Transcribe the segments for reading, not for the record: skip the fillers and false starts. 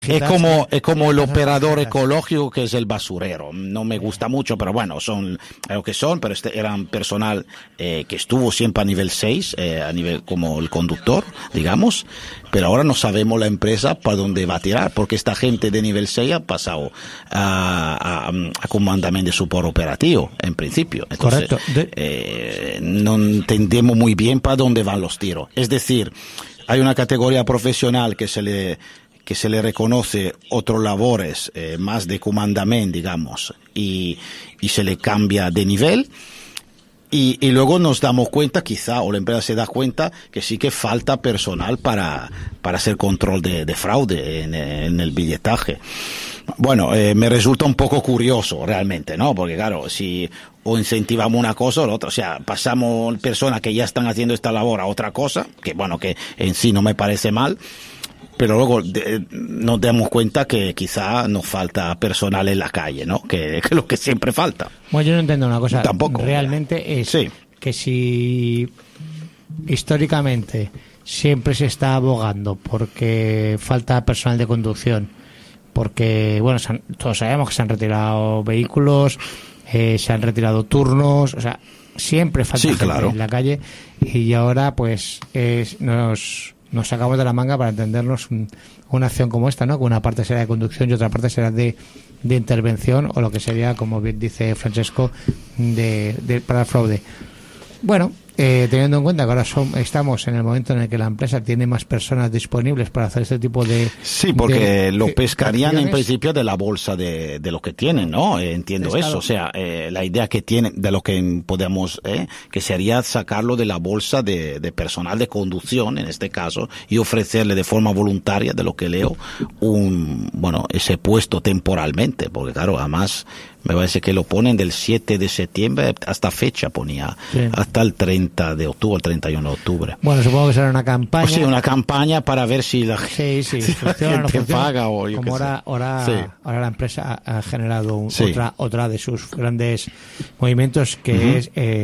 Es como el operador ecológico, que es el basurero. No me gusta mucho, pero bueno, son lo que son, pero eran personal que estuvo siempre a nivel 6, a nivel como el conductor, digamos, pero ahora no sabemos la empresa para dónde va a tirar, porque esta gente de nivel 6 ha pasado a comandamiento de support operativo, en principio. Entonces, correcto. No entendemos muy bien para dónde van los tiros. Es decir, hay una categoría profesional que se le reconoce otros labores más de comandamiento, digamos, y se le cambia de nivel, y luego nos damos cuenta, quizá, o la empresa se da cuenta, que sí que falta personal para hacer control de fraude en el billetaje. Bueno, me resulta un poco curioso realmente, ¿no? Porque claro, si o incentivamos una cosa o la otra, o sea, pasamos personas que ya están haciendo esta labor a otra cosa, que bueno, que en sí no me parece mal, pero luego nos damos cuenta que quizá nos falta personal en la calle, ¿no? Que es lo que siempre falta. Bueno, yo no entiendo una cosa. Tampoco. Realmente es que si históricamente siempre se está abogando porque falta personal de conducción, porque, bueno, todos sabemos que se han retirado vehículos, se han retirado turnos, o sea, siempre falta gente en la calle, y ahora pues nos sacamos de la manga para entendernos una acción como esta, ¿no? Que una parte será de conducción y otra parte será de intervención, o lo que sería, como bien dice Francesco, para el fraude. Bueno, teniendo en cuenta que ahora estamos en el momento en el que la empresa tiene más personas disponibles para hacer este tipo de... Sí, porque lo pescarían en principio de la bolsa de lo que tienen, ¿no? Entiendo eso. O sea, la idea que tienen, de lo que podemos, que sería sacarlo de la bolsa de personal de conducción, en este caso, y ofrecerle de forma voluntaria, de lo que leo, ese puesto temporalmente, porque claro, además... Me parece que lo ponen del 7 de septiembre hasta fecha, ponía, hasta el 30 de octubre, el 31 de octubre. Bueno, supongo que será una campaña. Sí, una campaña para ver si la gente paga o yo como ahora la empresa ha generado otra de sus grandes movimientos, que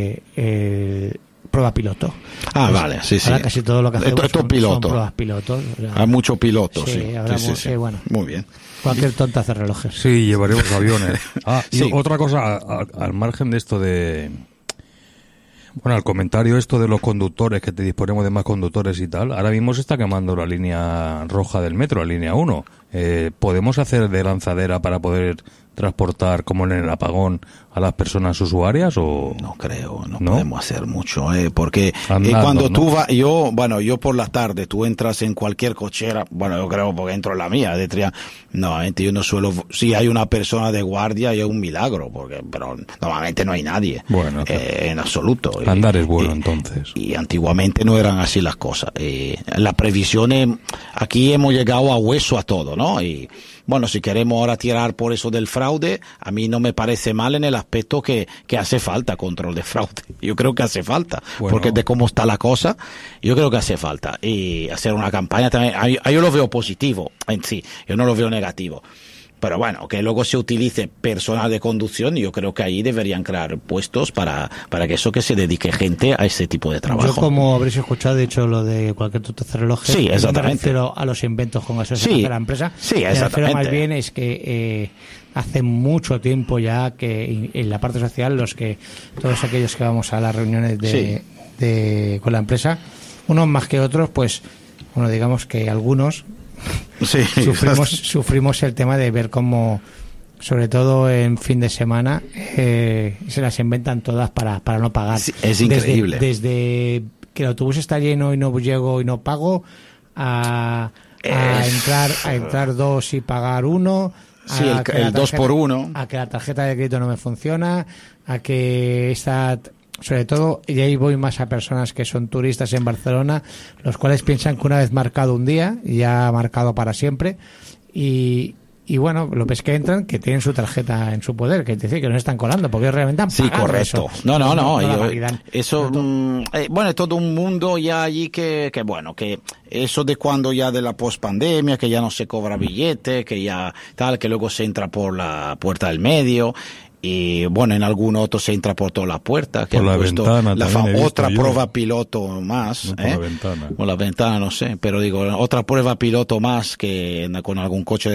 es prueba piloto. Vale, sí. Ahora casi todo lo que hacemos son pruebas pilotos. Hay mucho piloto, bueno. Muy bien. Cualquier tonta hace relojes. Sí, llevaremos aviones. Y otra cosa, al margen de esto al comentario esto de los conductores, que te disponemos de más conductores y tal, ahora mismo se está quemando la línea roja del metro, la línea 1. ¿Podemos hacer de lanzadera para poder transportar, como en el apagón, a las personas usuarias? O no creo, no podemos hacer mucho, porque cuando tú vas, yo por la tarde, tú entras en cualquier cochera, yo creo porque entro en la mía, normalmente yo no suelo, si hay una persona de guardia, es un milagro, pero normalmente no hay nadie, en absoluto. Andar es bueno, entonces. Y antiguamente no eran así las cosas. Las previsiones, aquí hemos llegado a hueso a todo, ¿no? Y bueno, si queremos ahora tirar por eso del fraude, a mí no me parece mal en el aspecto que hace falta control de fraude. Yo creo que hace falta, porque de cómo está la cosa, yo creo que hace falta. Y hacer una campaña también, yo lo veo positivo en sí, yo no lo veo negativo. Pero bueno, que luego se utilice personal de conducción, yo creo que ahí deberían crear puestos para que se dedique gente a ese tipo de trabajo. Yo, como habréis escuchado, he dicho lo de cualquier tonto hace relojes. Sí, exactamente. No me refiero a los inventos con gaseosa de la empresa. Sí, exactamente. Me refiero más bien es que hace mucho tiempo ya que en la parte social, todos aquellos que vamos a las reuniones con la empresa, unos más que otros, pues, digamos que algunos sufrimos el tema de ver cómo, sobre todo en fin de semana, se las inventan todas para no pagar. Sí, es increíble. Desde que el autobús está lleno y no llego y no pago, a entrar dos y pagar uno, el 2 por 1, a que la tarjeta de crédito no me funciona, a que sobre todo, y ahí voy más a personas que son turistas en Barcelona, los cuales piensan que una vez marcado un día, ya ha marcado para siempre, y bueno, lo ves que entran, que tienen su tarjeta en su poder, que es decir, que no están colando, porque ellos realmente han pagado. Sí, correcto. Eso. No. Eso, es todo un mundo ya allí que eso de cuando ya de la pospandemia, que ya no se cobra billete, que ya tal, que luego se entra por la puerta del medio, y bueno, en algún otro se entra por toda la puerta, que por la ventana otra prueba piloto más, no, por la ventana. Por la ventana no sé, pero digo, otra prueba piloto más que con algún coche